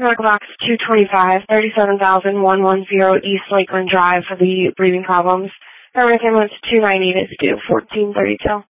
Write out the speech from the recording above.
Medical box 225, 37,110 East Lakeland Drive for the breathing problems. Paramedic ambulance 290 is due 1432.